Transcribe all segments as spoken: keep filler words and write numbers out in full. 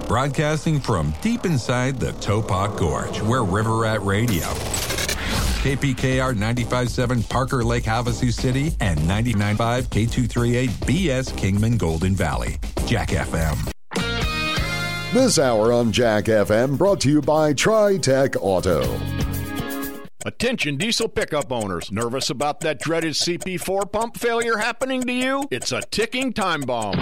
Broadcasting from deep inside the Topop Gorge, where River Rat Radio, K P K R ninety-five point seven Parker Lake, Havasu City, and ninety-nine point five K two thirty-eight B S Kingman, Golden Valley. Jack F M. This hour on Jack F M brought to you by Tri-Tech Auto. Attention diesel pickup owners. Nervous about that dreaded C P four pump failure happening to you? It's a ticking time bomb.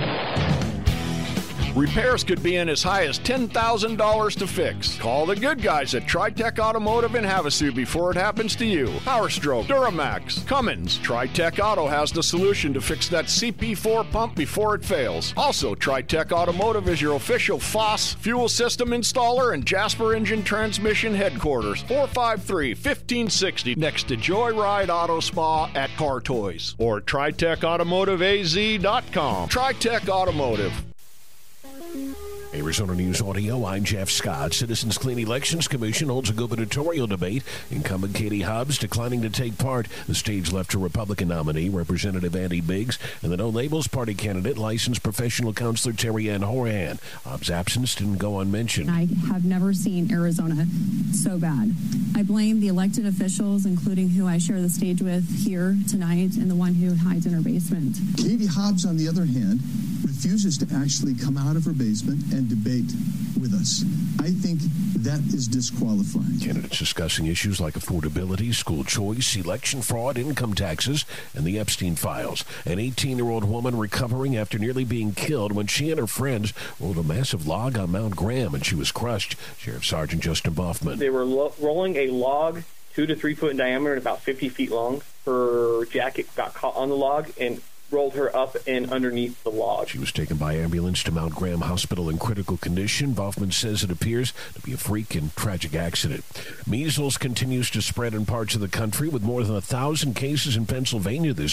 Repairs could be in as high as ten thousand dollars to fix. Call the good guys at Tri-Tech Automotive in Havasu before it happens to you. Power Stroke, Duramax, Cummins. Tri-Tech Auto has the solution to fix that C P four pump before it fails. Also, Tri-Tech Automotive is your official F O S fuel system installer and Jasper Engine Transmission headquarters. four five three, one five six zero next to Joyride Auto Spa at Car Toys or tri tech automotive a z dot com. Tri-Tech Automotive. Arizona News Audio, I'm Jeff Scott. Citizens Clean Elections Commission holds a gubernatorial debate. Incumbent Katie Hobbs declining to take part. The stage left to Republican nominee, Representative Andy Biggs, and the No Labels Party candidate, licensed professional counselor Terry Ann Horan. Hobbs' absence didn't go unmentioned. I have never seen Arizona so bad. I blame the elected officials, including who I share the stage with here tonight, and the one who hides in her basement. Katie Hobbs, on the other hand, refuses to actually come out of her basement and debate with us. I think that is disqualifying. Candidates discussing issues like affordability, school choice, election fraud, income taxes, and the Epstein files. An eighteen-year-old woman recovering after nearly being killed when she and her friends rolled a massive log on Mount Graham and she was crushed. Sheriff Sergeant Justin Boffman. They were lo- rolling a log two to three foot in diameter and about fifty feet long. Her jacket got caught on the log and rolled her up and underneath the log. She was taken by ambulance to Mount Graham Hospital in critical condition. Boffman says it appears to be a freak and tragic accident. Measles continues to spread in parts of the country with more than a thousand cases in Pennsylvania this